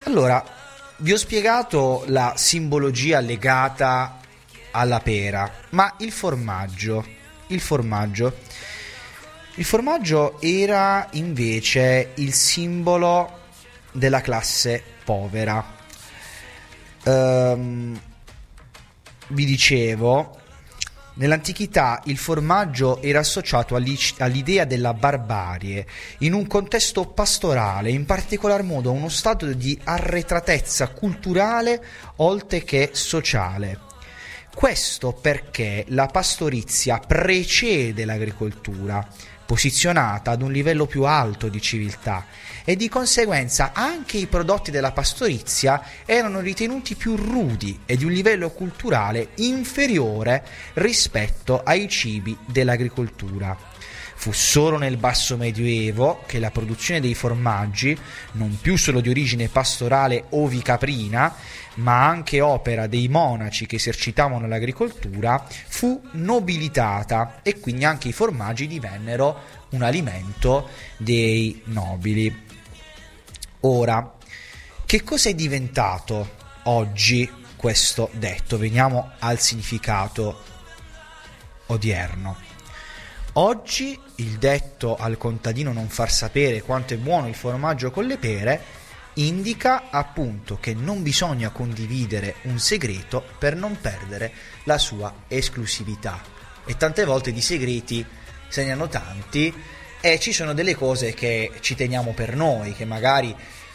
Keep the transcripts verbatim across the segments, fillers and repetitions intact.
Allora, vi ho spiegato la simbologia legata alla pera, ma il formaggio, il formaggio, il formaggio era invece il simbolo della classe povera. Ehm, vi dicevo, nell'antichità il formaggio era associato all'idea della barbarie, in un contesto pastorale, in particolar modo a uno stato di arretratezza culturale oltre che sociale. Questo perché la pastorizia precede l'agricoltura, posizionata ad un livello più alto di civiltà, e di conseguenza anche i prodotti della pastorizia erano ritenuti più rudi e di un livello culturale inferiore rispetto ai cibi dell'agricoltura. Fu solo nel basso medioevo che la produzione dei formaggi, non più solo di origine pastorale ovicaprina, ma anche opera dei monaci che esercitavano l'agricoltura, fu nobilitata, e quindi anche i formaggi divennero un alimento dei nobili. Ora, che cosa è diventato oggi questo detto? Veniamo al significato odierno. Oggi il detto al contadino non far sapere quanto è buono il formaggio con le pere indica appunto che non bisogna condividere un segreto per non perdere la sua esclusività. E tante volte di segreti se ne hanno tanti, e ci sono delle cose che ci teniamo per noi, che magari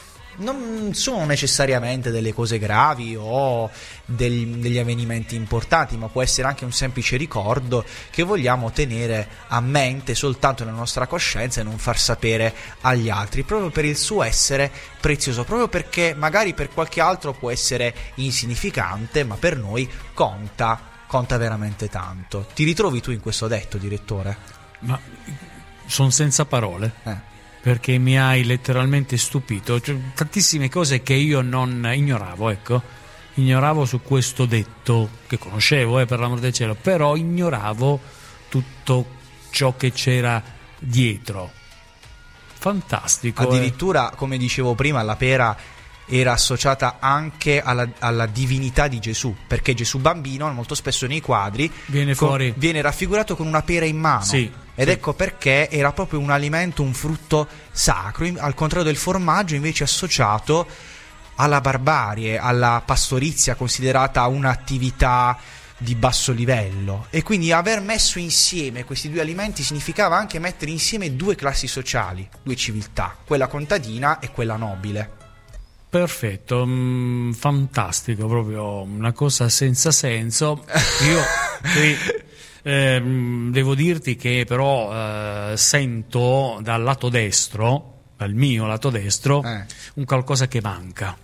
non sono necessariamente delle cose gravi o del, degli avvenimenti importanti, ma può essere anche un semplice ricordo che vogliamo tenere a mente soltanto nella nostra coscienza e non far sapere agli altri, proprio per il suo essere prezioso, proprio perché magari per qualche altro può essere insignificante, ma per noi conta, conta veramente tanto. Ti ritrovi tu in questo detto, direttore? Ma sono senza parole. Eh. Perché mi hai letteralmente stupito, cioè, tantissime cose che io non ignoravo, ecco, ignoravo su questo detto, che conoscevo, eh, per l'amor del cielo, però ignoravo tutto ciò che c'era dietro. Fantastico. Addirittura, eh. come dicevo prima, la pera era associata anche alla, alla divinità di Gesù, perché Gesù bambino molto spesso nei quadri viene, con, fuori. viene raffigurato con una pera in mano. Sì. Ed sì. ecco perché era proprio un alimento, un frutto sacro, al contrario del formaggio invece associato alla barbarie, alla pastorizia, considerata un'attività di basso livello. E quindi aver messo insieme questi due alimenti significava anche mettere insieme due classi sociali, due civiltà, quella contadina e quella nobile. Perfetto, mm, fantastico, proprio una cosa senza senso. Io qui, eh, devo dirti che però eh, sento dal lato destro, dal mio lato destro, eh. un qualcosa che manca.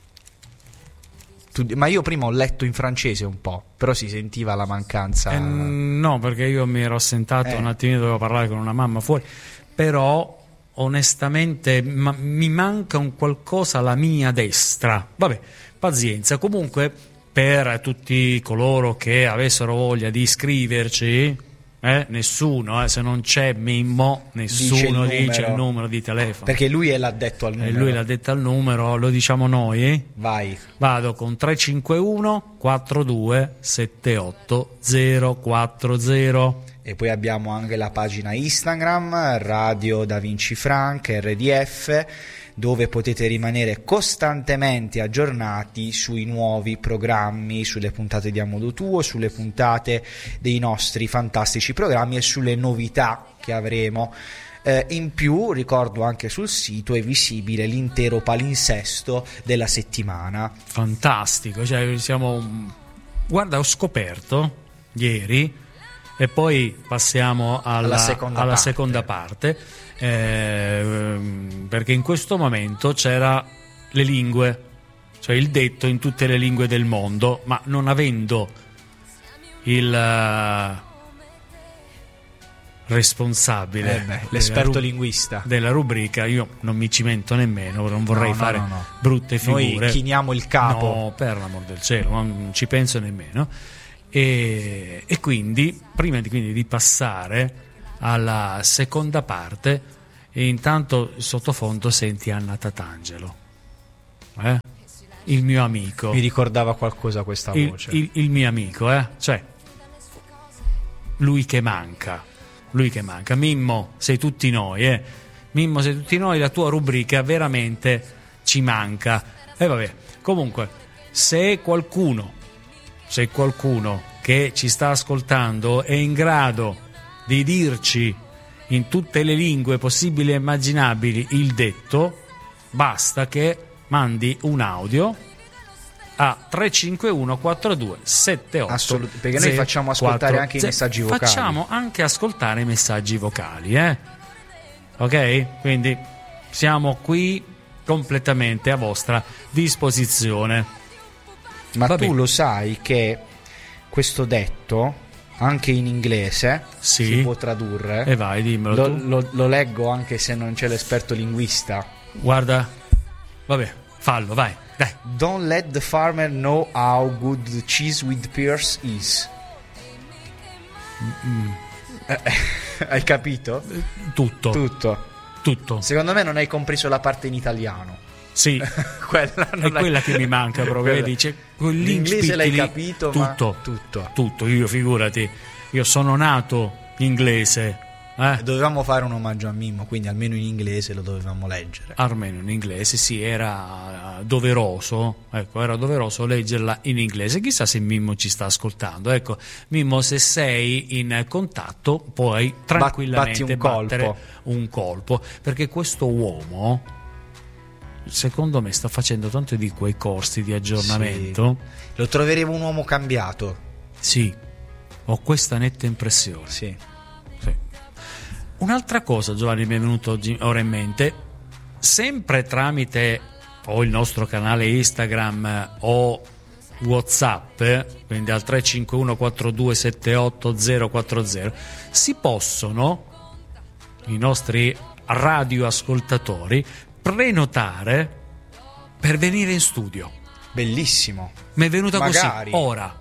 Tu, ma io prima ho letto in francese un po', però si sentiva la mancanza. Eh, no, perché io mi ero assentato eh. un attimino, dovevo parlare con una mamma fuori, però onestamente ma, mi manca un qualcosa alla mia destra. Vabbè, pazienza. Comunque, per tutti coloro che avessero voglia di iscriverci, eh, nessuno, eh, se non c'è Mimmo, nessuno dice il, dice il numero di telefono, perché lui è l'addetto al numero. E lui l'ha detto al numero, lo diciamo noi, eh? Vai. Vado con tre cinque uno quattro due sette otto zero quattro zero. E poi abbiamo anche la pagina Instagram Radio Da Vinci Frank R D F, dove potete rimanere costantemente aggiornati sui nuovi programmi, sulle puntate di A Modo Tuo, sulle puntate dei nostri fantastici programmi e sulle novità che avremo. Eh, in più ricordo anche sul sito è visibile l'intero palinsesto della settimana. Fantastico, cioè siamo, guarda, ho scoperto ieri, e poi passiamo alla, alla seconda alla parte, seconda parte eh, perché in questo momento c'era le lingue, cioè il detto in tutte le lingue del mondo, ma non avendo il uh, responsabile, eh beh, l'esperto ru- linguista della rubrica, io non mi cimento nemmeno, non vorrei no, no, fare no, no. brutte figure. Noi chiniamo il capo. No, per l'amor del cielo, non ci penso nemmeno. E, e quindi prima di, quindi di passare alla seconda parte, e intanto sottofondo senti Anna Tatangelo. eh? Il mio amico. Mi ricordava qualcosa questa il, voce. Il, il mio amico, eh? Cioè, lui che manca. Lui che manca. Mimmo, sei tutti noi, eh? Mimmo, sei tutti noi, la tua rubrica veramente ci manca. E vabbè, comunque, se qualcuno, se qualcuno che ci sta ascoltando è in grado di dirci in tutte le lingue possibili e immaginabili il detto, basta che mandi un audio a tre cinque uno quattro due sette otto. Assolut- perché noi facciamo ascoltare anche i messaggi vocali. Facciamo anche ascoltare i messaggi vocali, eh? Ok? Quindi siamo qui completamente a vostra disposizione. Ma Va tu bene. lo sai che questo detto anche in inglese Sì. si può tradurre? E vai, dimmelo Lo, tu. lo, lo leggo anche se non c'è l'esperto linguista. Guarda, vabbè, fallo, vai, dai. Don't let the farmer know how good the cheese with pears is. Eh, hai capito? Tutto, Tutto. tutto. Secondo me non hai compreso la parte in italiano. Sì, Quella non è l'hai- quella che mi manca proprio, Quella- vedi? C'è L'inglese l'hai lì, capito, tutto, ma tutto. tutto, io figurati, io sono nato inglese, eh? Dovevamo fare un omaggio a Mimmo, quindi almeno in inglese lo dovevamo leggere. Almeno in inglese, sì, era doveroso, ecco, era doveroso leggerla in inglese. Chissà se Mimmo ci sta ascoltando. Ecco, Mimmo, se sei in contatto, puoi tranquillamente batti un battere colpo. un colpo, perché questo uomo, secondo me, sta facendo tanto di quei corsi di aggiornamento. Sì. Lo troveremo un uomo cambiato. Sì, ho questa netta impressione. Sì. Sì. Un'altra cosa, Giovanni, mi è venuto oggi, ora in mente, sempre tramite o il nostro canale Instagram o WhatsApp, quindi al tre cinque uno quattro due sette otto zero quattro zero, si possono i nostri radioascoltatori prenotare per venire in studio. Bellissimo. Mi è venuta Magari. così, ora.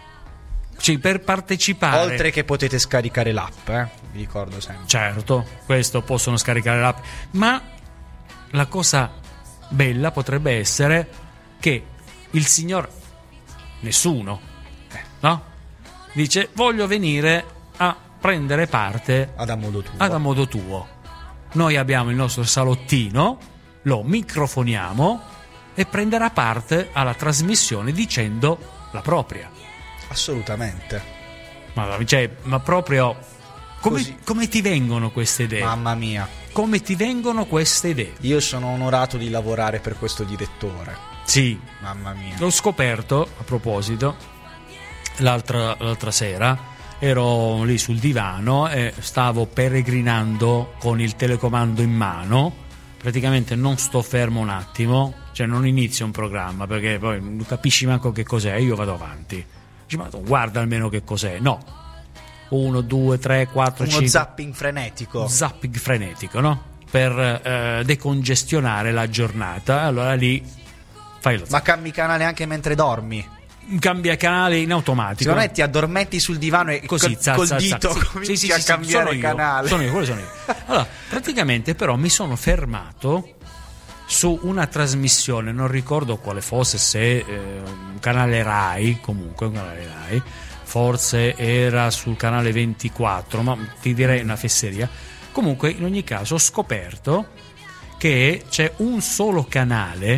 Sì, per partecipare. Oltre che potete scaricare l'app, eh? Vi ricordo sempre. Certo, questo possono scaricare l'app, ma la cosa bella potrebbe essere che il signor nessuno, no? Dice: voglio venire a prendere parte Ad a modo tuo. ad a modo tuo. Noi abbiamo il nostro salottino, lo microfoniamo e prenderà parte alla trasmissione dicendo la propria. Assolutamente. Ma, cioè, ma proprio come, Così. come ti vengono queste idee? Mamma mia. Come ti vengono queste idee? Io sono onorato di lavorare per questo direttore. Sì, Mamma mia. l'ho scoperto a proposito l'altra, l'altra sera. Ero lì sul divano e stavo peregrinando con il telecomando in mano. Praticamente non sto fermo un attimo, cioè non inizio un programma perché poi non capisci manco che cos'è, io vado avanti. Dici, ma tu guarda almeno che cos'è. No, uno, due, tre, quattro, Uno cinque. zapping frenetico. Zapping frenetico, no? Per eh, decongestionare la giornata. Allora lì fai lo Ma cambi canale anche mentre dormi. cambia canale in automatico. Secondo me ti addormenti sul divano e Così, col, za, col za, dito za. Sì, cominci sì, sì, a sì, cambiare sono io, canale. Sono io, quello sono io. Allora, praticamente però mi sono fermato su una trasmissione, non ricordo quale fosse, se eh, un canale Rai, comunque un canale Rai, forse era sul canale ventiquattro, ma ti direi una fesseria. Comunque, in ogni caso, ho scoperto che c'è un solo canale,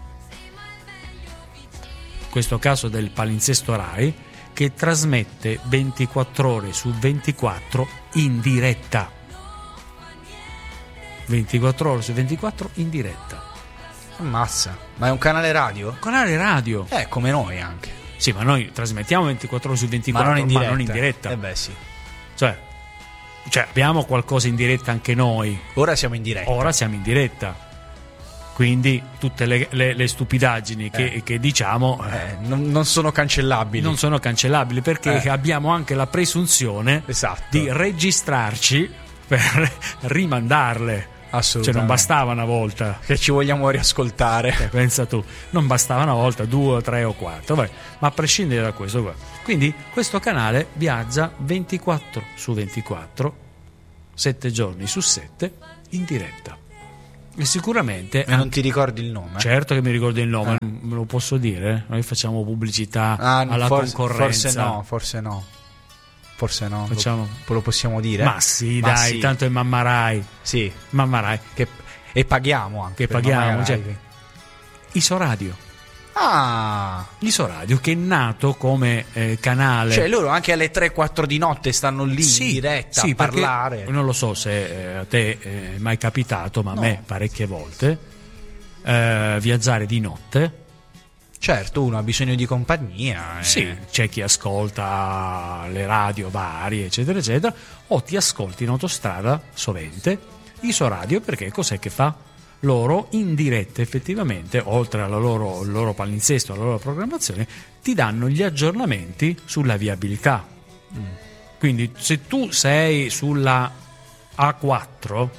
in questo caso del palinsesto Rai, che trasmette ventiquattro ore su ventiquattro in diretta. ventiquattro ore su ventiquattro in diretta. Ammazza. Ma è un canale radio? Canale radio. Eh, come noi anche. Sì, ma noi trasmettiamo ventiquattro ore su ventiquattro, Ma non in diretta. ma non in diretta. Eh beh, sì. Cioè, cioè, abbiamo qualcosa in diretta anche noi. Ora siamo in diretta. Ora siamo in diretta. Quindi tutte le, le- le stupidaggini che, Eh. che diciamo eh, Eh, non, non sono cancellabili. non sono cancellabili, perché Eh. abbiamo anche la presunzione Esatto. di registrarci per rimandarle. Assolutamente. Cioè non bastava una volta. Che ci vogliamo riascoltare. Eh, pensa tu, non bastava una volta, due, tre o quattro, vai. Ma a prescindere da questo qua. Quindi questo canale viaggia ventiquattro su ventiquattro, sette giorni su sette in diretta. E sicuramente. E non ti ricordi il nome? Certo che mi ricordo il nome, Eh. me lo posso dire? Noi facciamo pubblicità Ah, alla forse, concorrenza. Forse no, forse no. Forse no. Facciamo... Lo, lo possiamo dire? Ma sì, Ma dai, sì. tanto è Mamma Rai. Sì. Mamma Rai. Che, e paghiamo anche. Che per paghiamo, Mamma cioè, Rai. Isoradio. Ah, Isoradio che è nato come eh, canale. cioè loro anche alle tre quattro di notte stanno lì Sì, in diretta sì, a perché parlare. non lo so se eh, a te è mai capitato, ma No. a me parecchie volte eh, viaggiare di notte. Certo, uno ha bisogno di compagnia. eh. Sì, c'è chi ascolta le radio varie, eccetera, eccetera, o ti ascolti in autostrada sovente Isoradio, perché cos'è che fa? Loro in diretta effettivamente, oltre alla loro, al loro palinsesto, alla loro programmazione, ti danno gli aggiornamenti sulla viabilità. Mm. Quindi se tu sei sulla A quattro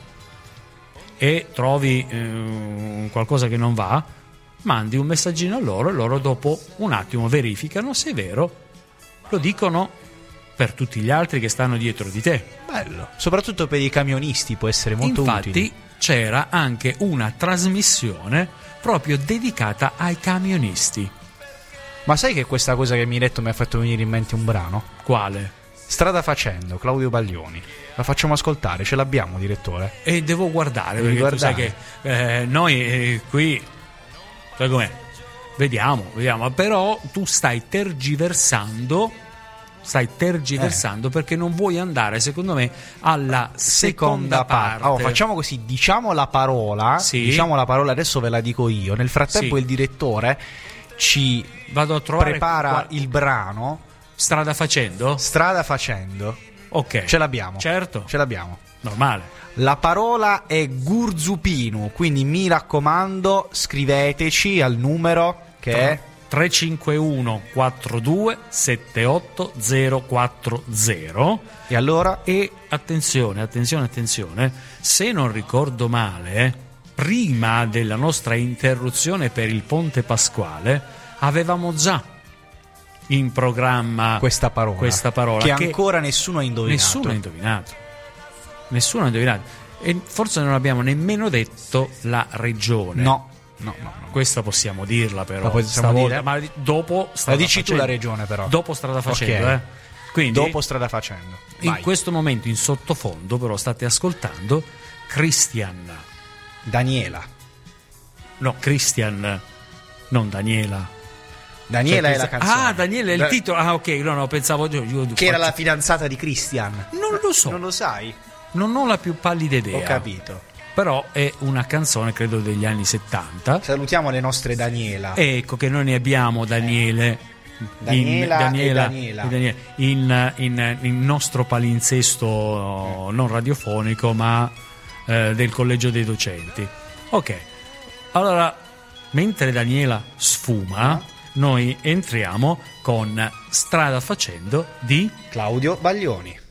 e trovi eh, qualcosa che non va, mandi un messaggino a loro e loro dopo un attimo verificano se è vero, lo dicono per tutti gli altri che stanno dietro di te. Bello, soprattutto per i camionisti può essere molto Infatti, utile. c'era anche una trasmissione proprio dedicata ai camionisti. Ma sai che questa cosa che mi hai detto mi ha fatto venire in mente un brano? Quale? Strada facendo, Claudio Baglioni. La facciamo ascoltare, ce l'abbiamo, direttore? E devo guardare, Devi perché tu sai guardare. che eh, noi eh, qui, sai com'è? Vediamo, vediamo, però tu stai tergiversando, stai tergiversando Eh. perché non vuoi andare, secondo me, alla seconda, parte. Oh, facciamo così, diciamo la parola, Sì. diciamo la parola, adesso ve la dico io. Nel frattempo Sì. il direttore ci Vado a trovare prepara qua- il brano strada facendo? Strada facendo. Ok. Ce l'abbiamo. Certo. Ce l'abbiamo. Normale. La parola è Gurzupinu, quindi mi raccomando, scriveteci al numero che è tre cinque uno quattro due sette otto zero quattro zero. e allora E attenzione, attenzione, attenzione, se non ricordo male, prima della nostra interruzione per il Ponte Pasquale avevamo già in programma questa parola, questa parola che, che ancora nessuno ha indovinato. nessuno ha indovinato. Nessuno ha indovinato. E forse non abbiamo nemmeno detto la regione. No, no, no, no. Questa possiamo dirla però. La possiamo stavolta, dire? ma dopo strada La dici tu facendo. la regione però. Dopo strada facendo, Ok. eh. Quindi Dopo strada facendo. in Vai. questo momento in sottofondo però state ascoltando Christian. Daniela. No, Christian, non Daniela. Daniela Cioè, è la questa- canzone. Ah, Daniela è il Da- titolo. Ah, ok, no, no, pensavo io, io Che era faccio- la fidanzata di Christian. Non lo so. Non lo sai? Non ho la più pallida idea. Ho capito. Però è una canzone, credo, degli anni settanta. Salutiamo le nostre Daniela. Ecco che noi ne abbiamo, Daniele. Daniela in, e Daniela. e Daniele, in, in, in nostro palinsesto non radiofonico, ma eh, del collegio dei docenti. Ok, allora, mentre Daniela sfuma, Uh-huh. noi entriamo con Strada facendo di Claudio Baglioni.